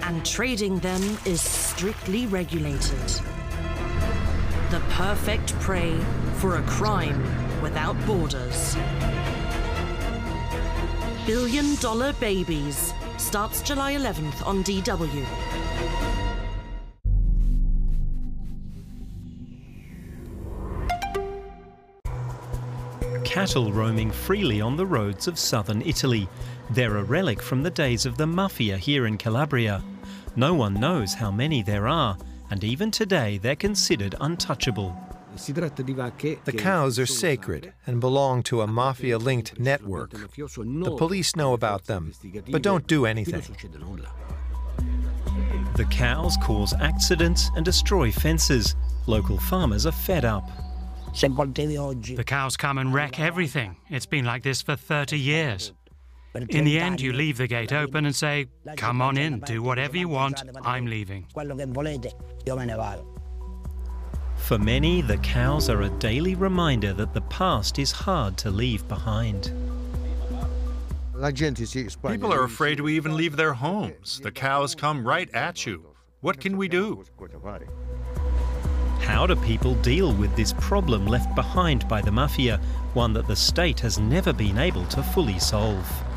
and trading them is strictly regulated. The perfect prey for a crime without borders. Billion Dollar Babies starts July 11th on DW. Cattle roaming freely on the roads of southern Italy. They're a relic from the days of the mafia here in Calabria. No one knows how many there are, and even today they're considered untouchable. The cows are sacred and belong to a mafia-linked network. The police know about them, but don't do anything. The cows cause accidents and destroy fences. Local farmers are fed up. The cows come and wreck everything. It's been like this for 30 years. In the end, you leave the gate open and say, "Come on in, do whatever you want, I'm leaving." For many, the cows are a daily reminder that the past is hard to leave behind. People are afraid to even leave their homes. The cows come right at you. What can we do? How do people deal with this problem left behind by the mafia, one that the state has never been able to fully solve?